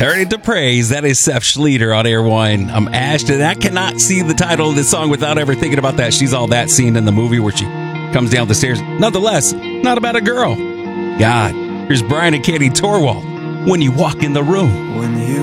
Turn it to praise. That is Seth Schleter on Air One. I'm Ashton. I cannot see the title of this song without ever thinking about that She's All That scene in the movie where she comes down the stairs. Nonetheless, not about a girl. God. Here's Brian and Katie Torwald. When you walk in the room. When you